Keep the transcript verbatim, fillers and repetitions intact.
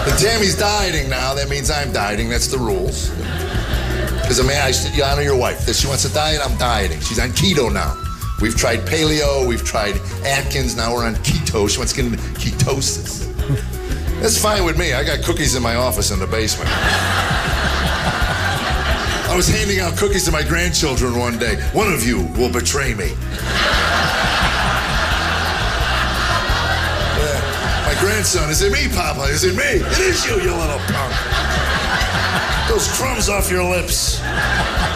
And Tammy's dieting now. That means I'm dieting. That's the rules. Because, I mean, I, you honor your wife. If she wants to diet, I'm dieting. She's on keto now. We've tried paleo. We've tried Atkins. Now we're on keto. She wants to get into ketosis. That's fine with me. I got cookies in my office in the basement. I was handing out cookies to my grandchildren one day. One of you will betray me. Yeah. My grandson, is it me, Papa? Is it me? It is you, you little punk. Those crumbs off your lips.